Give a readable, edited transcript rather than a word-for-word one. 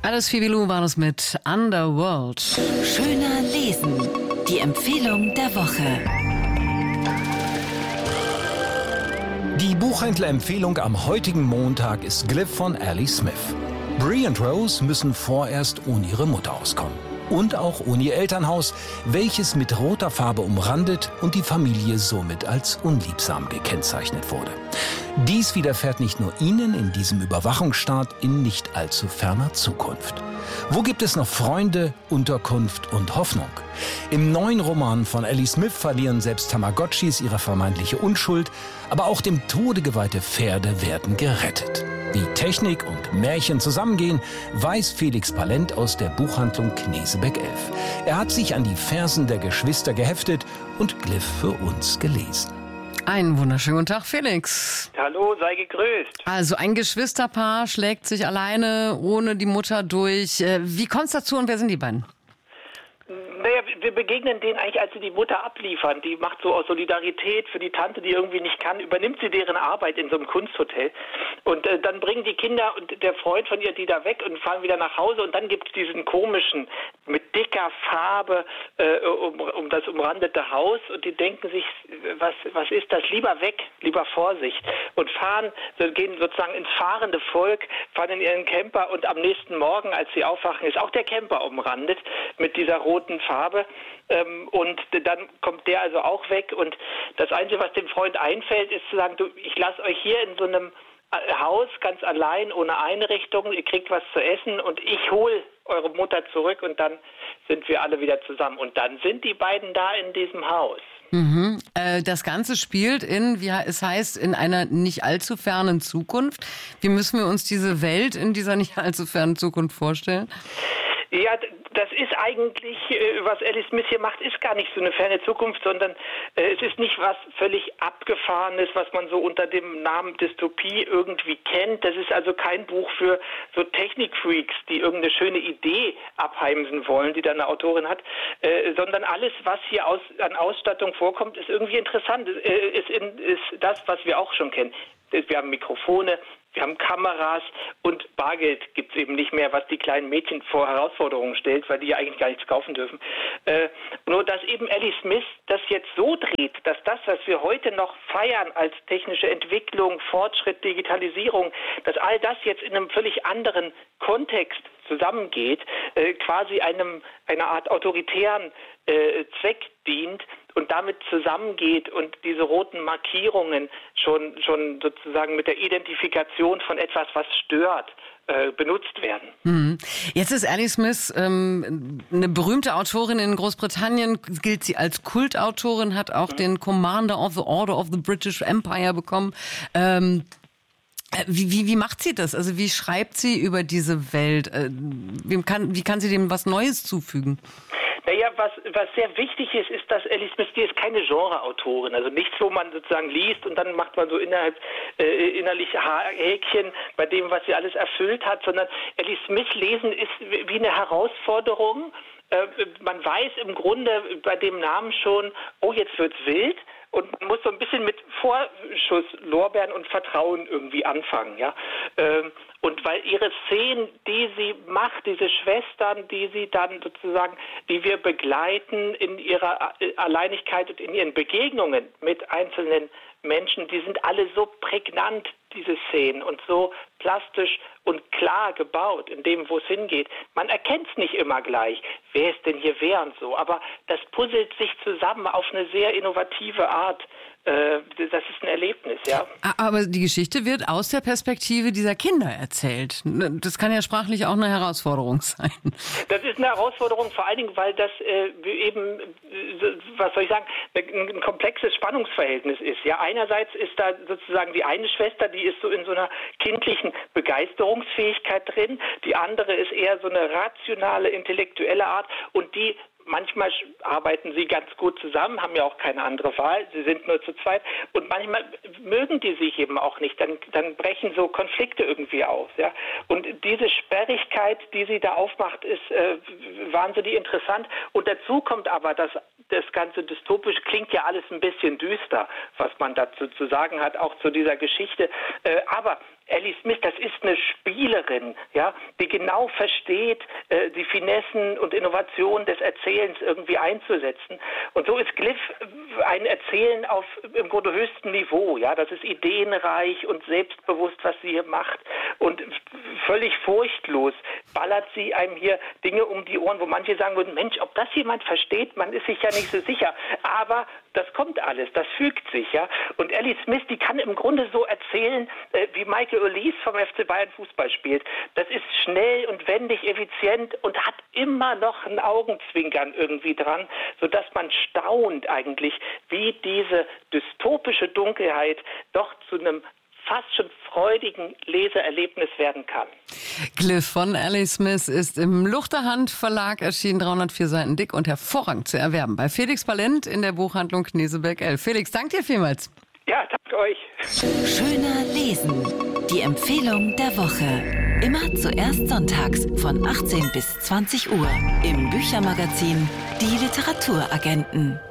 Alice Fibilou war das mit Underworld. Schöner lesen. Die Empfehlung der Woche. Die Buchhändlerempfehlung am heutigen Montag ist Glyph von Alice Smith. Bree und Rose müssen vorerst ohne ihre Mutter auskommen. Und auch ohne ihr Elternhaus, welches mit roter Farbe umrandet und die Familie somit als unliebsam gekennzeichnet wurde. Dies widerfährt nicht nur ihnen in diesem Überwachungsstaat in nicht allzu ferner Zukunft. Wo gibt es noch Freunde, Unterkunft und Hoffnung? Im neuen Roman von Alice Smith verlieren selbst Tamagotchis ihre vermeintliche Unschuld, aber auch dem Tode geweihte Pferde werden gerettet. Wie Technik und Märchen zusammengehen, weiß Felix Palent aus der Buchhandlung Knesebeck 11. Er hat sich an die Fersen der Geschwister geheftet und Glyph für uns gelesen. Einen wunderschönen guten Tag, Felix. Hallo, sei gegrüßt. Also ein Geschwisterpaar schlägt sich alleine ohne die Mutter durch. Wie kommt es dazu und wer sind die beiden? Naja, wir begegnen denen eigentlich, als sie die Mutter abliefern. Die macht so aus Solidarität für die Tante, die irgendwie nicht kann, übernimmt sie deren Arbeit in so einem Kunsthotel. Und dann bringen die Kinder und der Freund von ihr die da weg und fahren wieder nach Hause. Und dann gibt es diesen komischen, mit dicker Farbe um das umrandete Haus. Und die denken sich, was ist das? Lieber weg, lieber Vorsicht. Und gehen sozusagen ins fahrende Volk, fahren in ihren Camper. Und am nächsten Morgen, als sie aufwachen, ist auch der Camper umrandet mit dieser roten Farbe, und dann kommt der also auch weg und das Einzige, was dem Freund einfällt, ist zu sagen, ich lasse euch hier in so einem Haus ganz allein, ohne Einrichtung, ihr kriegt was zu essen und ich hole eure Mutter zurück und dann sind wir alle wieder zusammen und dann sind die beiden da in diesem Haus. Mhm. Das Ganze spielt in einer nicht allzu fernen Zukunft. Wie müssen wir uns diese Welt in dieser nicht allzu fernen Zukunft vorstellen? Ja, das ist eigentlich, was Alice Smith hier macht, ist gar nicht so eine ferne Zukunft, sondern es ist nicht was völlig Abgefahrenes, was man so unter dem Namen Dystopie irgendwie kennt. Das ist also kein Buch für so Technikfreaks, die irgendeine schöne Idee abheimsen wollen, die da eine Autorin hat, sondern alles, was hier an Ausstattung vorkommt, ist irgendwie interessant. Ist das, was wir auch schon kennen. Wir haben Mikrofone, wir haben Kameras und Bargeld gibt es eben nicht mehr, was die kleinen Mädchen vor Herausforderungen stellt, weil die ja eigentlich gar nichts kaufen dürfen. Nur, dass eben Alice Smith das jetzt so dreht, dass das, was wir heute noch feiern als technische Entwicklung, Fortschritt, Digitalisierung, dass all das jetzt in einem völlig anderen Kontext zusammengeht, quasi einer Art autoritären Zweck dient und damit zusammengeht und diese roten Markierungen schon sozusagen mit der Identifikation von etwas, was stört, benutzt werden. Mhm. Jetzt ist Alice Smith eine berühmte Autorin in Großbritannien, gilt sie als Kultautorin, hat auch den Commander of the Order of the British Empire bekommen. Wie macht sie das? Also wie schreibt sie über diese Welt? Wie kann sie dem was Neues zufügen? Naja, was sehr wichtig ist, dass Alice Smith, die ist keine Genreautorin, also nichts, wo man sozusagen liest und dann macht man so innerlich Häkchen bei dem, was sie alles erfüllt hat, sondern Alice Smith lesen ist wie eine Herausforderung. Man weiß im Grunde bei dem Namen schon, oh, jetzt wird's wild. Und man muss so ein bisschen mit Vorschusslorbeeren und Vertrauen irgendwie anfangen, ja. Und weil ihre Szenen, die sie macht, diese Schwestern, die sie dann sozusagen, die wir begleiten in ihrer Alleinigkeit und in ihren Begegnungen mit einzelnen Menschen, die sind alle so prägnant, diese Szenen, und so plastisch und klar gebaut in dem, wo es hingeht. Man erkennt es nicht immer gleich, wer ist denn hier wer und so, aber das puzzelt sich zusammen auf eine sehr innovative Art. Das ist ein Erlebnis, ja. Aber die Geschichte wird aus der Perspektive dieser Kinder erzählt. Das kann ja sprachlich auch eine Herausforderung sein. Das ist eine Herausforderung, vor allen Dingen, weil das eben, was soll ich sagen, ein komplexes Spannungsverhältnis ist. Ja, einerseits ist da sozusagen die eine Schwester, die ist so in so einer kindlichen Begeisterungsfähigkeit drin. Die andere ist eher so eine rationale, intellektuelle Art, und die manchmal arbeiten sie ganz gut zusammen, haben ja auch keine andere Wahl, sie sind nur zu zweit, und manchmal mögen die sich eben auch nicht, dann brechen so Konflikte irgendwie aus, ja. Und diese Sperrigkeit, die sie da aufmacht, ist wahnsinnig interessant, und dazu kommt aber, dass das ganze dystopisch klingt ja alles ein bisschen düster, was man dazu zu sagen hat, auch zu dieser Geschichte, aber Ellie Smith, das ist eine Spielerin, ja, die genau versteht, die Finessen und Innovationen des Erzählens irgendwie einzusetzen. Und so ist Glyph ein Erzählen auf im Grunde höchstem Niveau, ja, das ist ideenreich und selbstbewusst, was sie hier macht, und völlig furchtlos ballert sie einem hier Dinge um die Ohren, wo manche sagen würden, Mensch, ob das jemand versteht, man ist sich ja nicht so sicher, aber das kommt alles, das fügt sich, ja. Und Ellie Smith, die kann im Grunde so erzählen, wie Michael Olise vom FC Bayern Fußball spielt. Das ist schnell und wendig, effizient und hat immer noch ein Augenzwinkern irgendwie dran, sodass man staunt eigentlich, wie diese dystopische Dunkelheit doch zu einem fast schon freudigen Leseerlebnis werden kann. Glyph von Ellie Smith ist im Luchterhand Verlag erschienen, 304 Seiten dick und hervorragend zu erwerben. Bei Felix Palent in der Buchhandlung Knesebeck 11. Felix, danke dir vielmals. Ja, danke euch. Schöner lesen. Die Empfehlung der Woche. Immer zuerst sonntags von 18 bis 20 Uhr im Büchermagazin Die Literaturagenten.